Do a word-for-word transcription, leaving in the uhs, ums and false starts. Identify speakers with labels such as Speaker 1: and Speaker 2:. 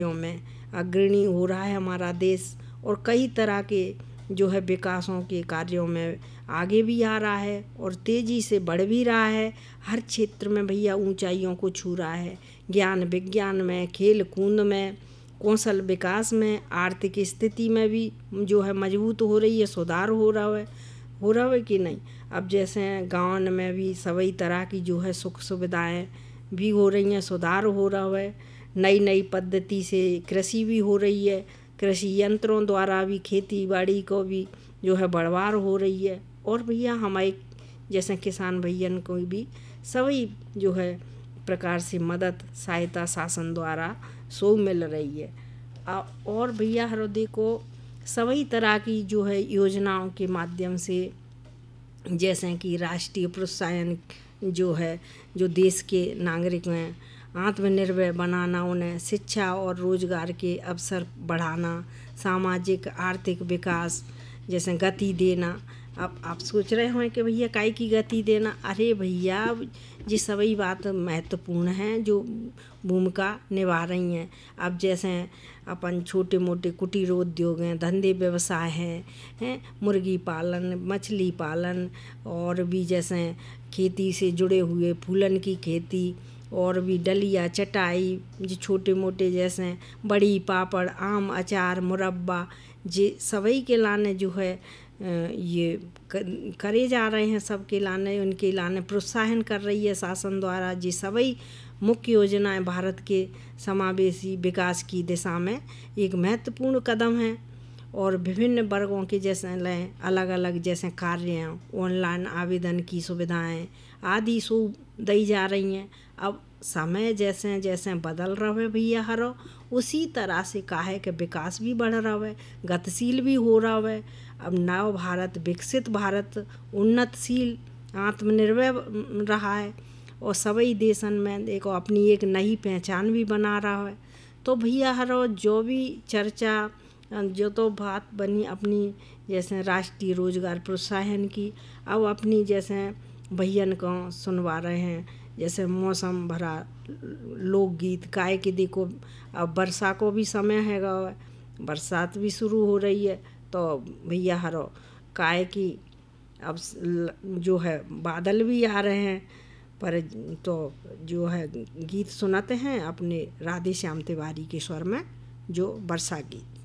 Speaker 1: में अग्रणी हो रहा है हमारा देश और कई तरह के जो है विकासों के कार्यों में आगे भी आ रहा है और तेज़ी से बढ़ भी रहा है। हर क्षेत्र में भैया ऊंचाइयों को छू रहा है। ज्ञान विज्ञान में, खेल कूद में, कौशल विकास में, आर्थिक स्थिति में भी जो है मजबूत हो रही है, सुधार हो रहा है हो रहा है कि नहीं। अब जैसे गाँव में भी सभी तरह की जो है सुख सुविधाएं भी हो रही हैं, सुधार हो रहा है। नई नई पद्धति से कृषि भी हो रही है, कृषि यंत्रों द्वारा भी खेती बाड़ी को भी जो है बढ़वार हो रही है। और भैया हमारे जैसे किसान भैयन को भी सभी जो है प्रकार से मदद सहायता शासन द्वारा सो मिल रही है। और भैया हृदय को सभी तरह की जो है योजनाओं के माध्यम से जैसे कि राष्ट्रीय प्रोत्साहन जो है, जो देश के नागरिक हैं आत्मनिर्भर बनाना, उन्हें शिक्षा और रोजगार के अवसर बढ़ाना, सामाजिक आर्थिक विकास जैसे गति देना। अब आप सोच रहे हों कि भैया काहे की गति देना। अरे भैया ये सभी बात महत्वपूर्ण हैं जो भूमिका निभा रही हैं। अब जैसे अपन छोटे मोटे कुटीर उद्योग हैं, धंधे व्यवसाय हैं हैं मुर्गी पालन, मछली पालन और भी जैसे खेती से जुड़े हुए फूलन की खेती और भी डलिया चटाई, जो छोटे मोटे जैसे बड़ी पापड़, आम अचार, मुरब्बा, ये सभी के लाने जो है ये करे जा रहे हैं। सबके लाने उनके लाने प्रोत्साहन कर रही है शासन द्वारा। ये सभी मुख्य योजनाएं भारत के समावेशी विकास की दिशा में एक महत्वपूर्ण कदम है। और विभिन्न वर्गों के जैसे लें अलग अलग जैसे कार्य, ऑनलाइन आवेदन की सुविधाएं आदि सो दी जा रही हैं। अब समय जैसे जैसे बदल रहा है भैया हरो, उसी तरह से काहे के विकास भी बढ़ रहा है, गतिशील भी हो रहा है। अब नव भारत, विकसित भारत, उन्नतशील, आत्मनिर्भर रहा है और सभी देशन में देखो अपनी एक नई पहचान भी बना रहा है। तो भैया हरो जो भी चर्चा जो तो बात बनी अपनी जैसे राष्ट्रीय रोजगार प्रोत्साहन की, अब अपनी जैसे भैयन को सुनवा रहे हैं जैसे मौसम भरा लोकगीत। काहे कि देखो अब वर्षा को भी समय हैगा, बरसात भी शुरू हो रही है। तो भैया हरो काहे कि अब जो है बादल भी आ रहे हैं, पर तो जो है गीत सुनाते हैं अपने राधे श्याम तिवारी के स्वर में, जो वर्षा गीत।